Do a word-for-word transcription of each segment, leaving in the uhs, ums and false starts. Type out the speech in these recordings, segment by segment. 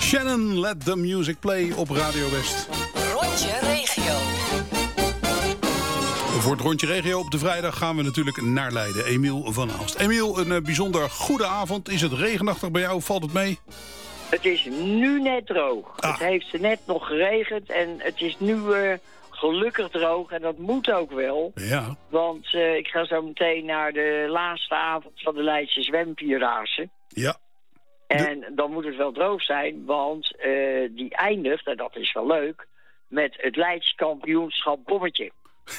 Shannon, Let the Music Play op Radio West. Rondje Regio. Voor het Rondje Regio op de vrijdag gaan we natuurlijk naar Leiden. Emiel van Aalst. Emiel, een uh, bijzonder goede avond. Is het regenachtig bij jou? Valt het mee? Het is nu net droog. Ah. Het heeft net nog geregend en het is nu uh, gelukkig droog. En dat moet ook wel. Ja. Want uh, ik ga zo meteen naar de laatste avond van de Leidse zwempierdaagse. Ja. En dan moet het wel droog zijn, want uh, die eindigt, en dat is wel leuk, met het Leids kampioenschap bommetje.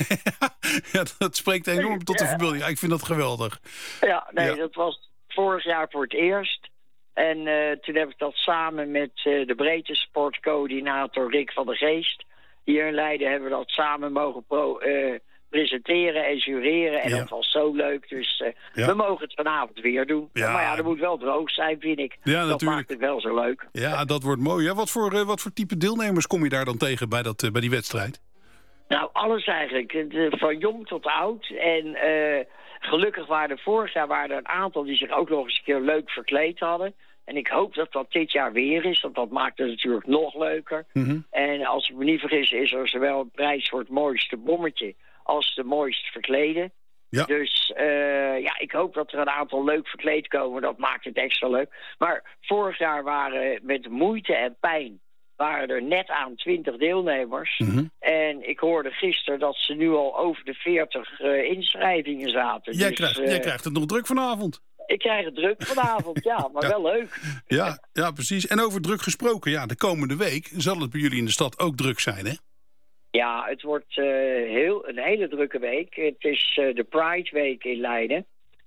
Ja, dat spreekt enorm tot de verbeelding. Ja, ik vind dat geweldig. Ja, nee, Ja. dat was vorig jaar voor het eerst. En uh, toen heb ik dat samen met uh, de breedte sportcoördinator Rick van der Geest. Hier in Leiden hebben we dat samen mogen pro, uh, presenteren en jureren. En Ja. dat was zo leuk. Dus uh, Ja. we mogen het vanavond weer doen. Ja. Maar ja, dat moet wel droog zijn, vind ik. Ja, dat natuurlijk. maakt het wel zo leuk. Ja, dat wordt mooi. Ja, wat, voor, uh, wat voor type deelnemers kom je daar dan tegen bij, dat, uh, bij die wedstrijd? Nou, alles eigenlijk. De- Van jong tot oud. En uh, gelukkig waren er vorig jaar waren er een aantal die zich ook nog eens een keer leuk verkleed hadden. En ik hoop dat dat dit jaar weer is, want dat maakt het natuurlijk nog leuker. Mm-hmm. En als ik me niet vergis is er zowel een prijs voor het mooiste bommetje als de mooist verkleden. Ja. Dus uh, ja, ik hoop dat er een aantal leuk verkleed komen. Dat maakt het extra leuk. Maar vorig jaar waren met moeite en pijn waren er net aan twintig deelnemers. Mm-hmm. En ik hoorde gisteren dat ze nu al over de veertig uh, inschrijvingen zaten. Jij, Dus, krijgt, uh, jij krijgt het nog druk vanavond. ik krijg het druk vanavond, ja, maar Ja. wel leuk. Ja, ja, precies. En over druk gesproken, ja, de komende week zal het bij jullie in de stad ook druk zijn, hè? Ja, het wordt uh, heel, een hele drukke week. Het is uh, de Pride Week in Leiden.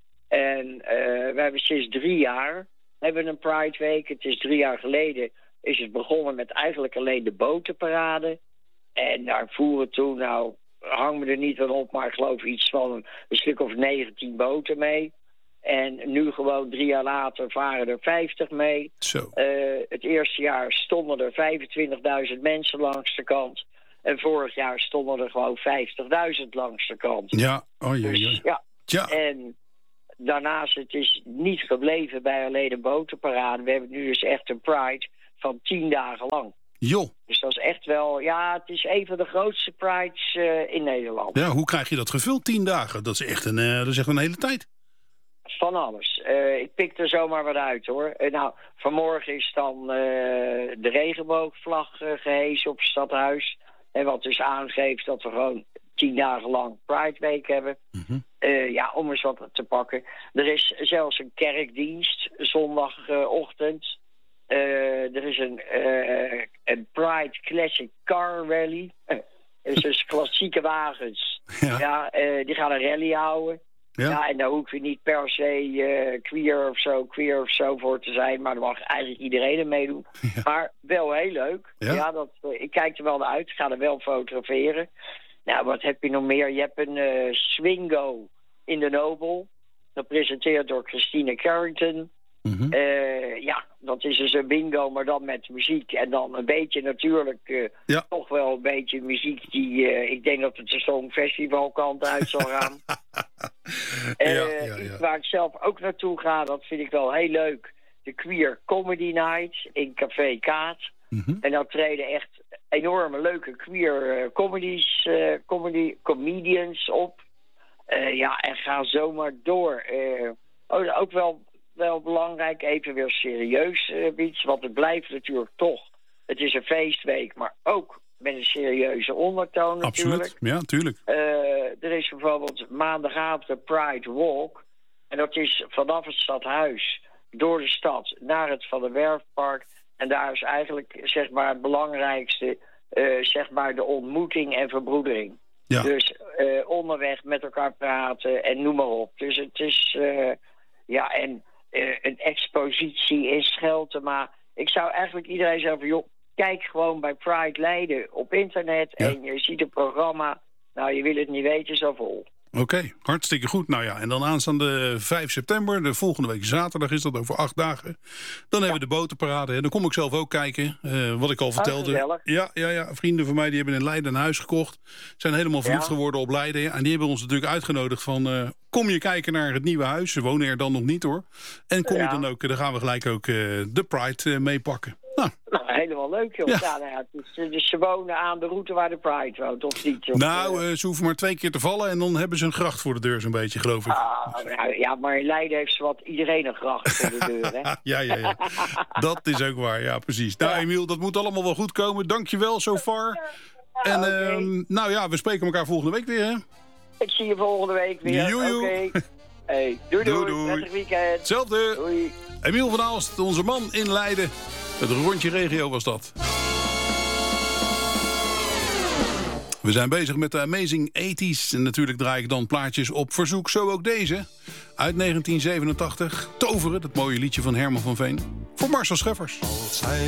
En uh, we hebben sinds drie jaar hebben een Pride Week. Het is drie jaar geleden is het begonnen met eigenlijk alleen de botenparade. En daar voeren toen, nou, hang me er niet van op, maar ik geloof iets van een, een stuk of negentien boten mee. En nu gewoon drie jaar later varen er vijftig mee. Zo. Uh, het eerste jaar stonden er vijfentwintigduizend mensen langs de kant. En vorig jaar stonden er gewoon vijftigduizend langs de kant. Ja, oh jee, Dus jee. ja, Tja, en daarnaast het is niet gebleven bij alleen een botenparade. We hebben nu dus echt een Pride van tien dagen lang. joh. Dus dat is echt wel, ja, het is een van de grootste prides uh, in Nederland. Ja, hoe krijg je dat gevuld? Tien dagen, dat is echt een, uh, dat is echt een hele tijd. Van alles. Uh, ik pik er zomaar wat uit, hoor. Uh, nou, vanmorgen is dan uh, de regenboogvlag uh, gehesen op het stadhuis. En wat dus aangeeft dat we gewoon tien dagen lang Pride Week hebben. Mm-hmm. Uh, ja, om eens wat te pakken. Er is zelfs een kerkdienst zondagochtend. Uh, er is een, uh, een Pride Classic Car Rally. Uh, dat is dus klassieke wagens. Ja. Ja, uh, die gaan een rally houden. Ja. Ja, en daar hoef je niet per se uh, queer of zo, queer of zo voor te zijn. Maar daar mag eigenlijk iedereen aan meedoen. Ja. Maar wel heel leuk. Ja? Ja, dat, uh, ik kijk er wel naar uit. Ik ga er wel fotograferen. Nou, wat heb je nog meer? Je hebt een uh, Swingo in de Nobel. Gepresenteerd door Christine Carrington. Mm-hmm. Uh, ja, dat is dus een bingo, maar dan met muziek. En dan een beetje natuurlijk, uh, Ja. toch wel een beetje muziek die... Uh, ik denk dat het de Songfestival kant uit zal gaan. Ja, Uh, ja, ja. iets waar ik zelf ook naartoe ga, dat vind ik wel heel leuk. De Queer Comedy Night in Café Kaat. Mm-hmm. En dan treden echt enorme leuke queer uh, comedies, uh, comedy, comedians op. Uh, ja, en ga zomaar door. Uh, oh, ook wel, wel belangrijk, even weer serieus uh, iets. Want het blijft natuurlijk toch. Het is een feestweek, maar ook met een serieuze ondertoon natuurlijk. Absoluut, ja, tuurlijk. Uh, er is bijvoorbeeld maandagavond de Pride Walk. En dat is vanaf het stadhuis door de stad naar het Van der Werfpark. En daar is eigenlijk zeg maar het belangrijkste, uh, zeg maar de ontmoeting en verbroedering. Ja. Dus uh, onderweg met elkaar praten en noem maar op. Dus het is, uh, ja, en uh, een expositie in Scheltema. Ik zou eigenlijk iedereen zeggen van, joh, kijk gewoon bij Pride Leiden op internet. Ja. En je ziet het programma. Nou, je wil het niet weten, zo vol. Oké, okay, hartstikke goed. Nou ja, en dan aanstaande vijf september, de volgende week zaterdag is dat, over acht dagen. Dan hebben we de botenparade. En dan kom ik zelf ook kijken, uh, wat ik al vertelde. gezellig. Ja, ja, ja, vrienden van mij die hebben in Leiden een huis gekocht. Zijn helemaal verliefd Ja. geworden op Leiden. En die hebben ons natuurlijk uitgenodigd van, uh, kom je kijken naar het nieuwe huis. Ze wonen er dan nog niet, hoor. En kom je Ja. dan ook, dan gaan we gelijk ook uh, de Pride uh, meepakken. Nou. Nou, helemaal leuk, joh. Ja. Ja, nou ja, dus, dus ze wonen aan de route waar de Pride woont, of niet? Of, Nou, uh, uh, ze hoeven maar twee keer te vallen en dan hebben ze een gracht voor de deur zo'n beetje, geloof ik. ah, nou, ja, maar in Leiden heeft ze wat iedereen een gracht voor de deur, hè? ja, ja, ja. Dat is ook waar, ja, precies. Nou, Emiel, dat moet allemaal wel goed komen. Dankjewel, so far. En Oké. uh, nou ja, we spreken elkaar volgende week weer, hè? Ik zie je volgende week weer. Joe, joe. Oké. Hey, doei, doei. Doei, doei. Prettig weekend. Hetzelfde. Doei. Emiel van Aalst, onze man in Leiden. Het rondje regio was dat. We zijn bezig met de Amazing tachtiger. En natuurlijk draai ik dan plaatjes op verzoek. Zo ook deze. Uit negentien zevenentachtig. Toveren, dat mooie liedje van Herman van Veen. Voor Marcel Scheffers.